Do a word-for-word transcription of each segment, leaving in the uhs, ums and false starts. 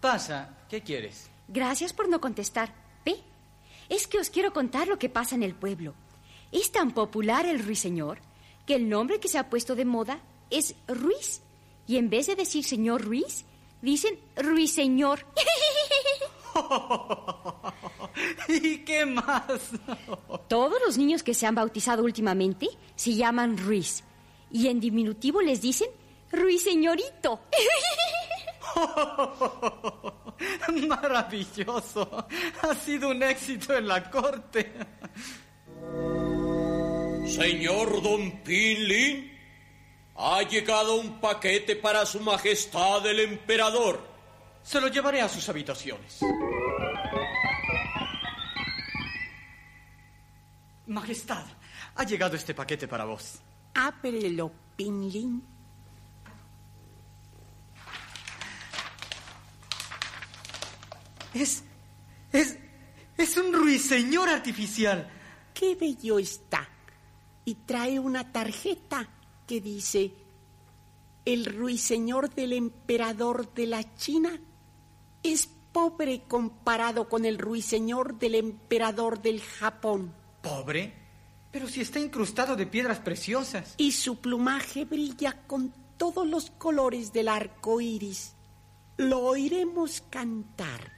Pasa, ¿qué quieres? Gracias por no contestar. Ve, es que os quiero contar lo que pasa en el pueblo. Es tan popular el ruiseñor que el nombre que se ha puesto de moda es Ruiz. Y en vez de decir señor Ruiz, dicen ruiseñor. ¿Y qué más? Todos los niños que se han bautizado últimamente se llaman Ruiz. Y en diminutivo les dicen ruiseñorito. Maravilloso. Ha sido un éxito en la corte. Señor Don Pinlin, ha llegado un paquete para su majestad el emperador. Se lo llevaré a sus habitaciones. Majestad, ha llegado este paquete para vos. Ábrelo, Pinlin. Es... es... es un ruiseñor artificial. ¡Qué bello está! Y trae una tarjeta que dice: el ruiseñor del emperador de la China es pobre comparado con el ruiseñor del emperador del Japón. ¿Pobre? Pero si está incrustado de piedras preciosas. Y su plumaje brilla con todos los colores del arco iris. Lo oiremos cantar.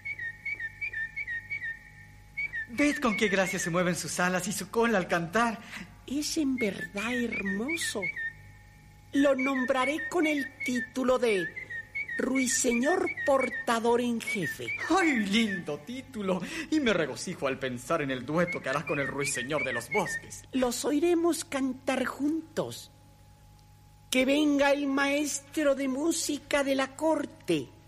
Ved con qué gracia se mueven sus alas y su cola al cantar. Es en verdad hermoso. Lo nombraré con el título de Ruiseñor Portador en Jefe. ¡Ay, lindo título! Y me regocijo al pensar en el dueto que harás con el ruiseñor de los bosques. Los oiremos cantar juntos. Que venga el maestro de música de la corte.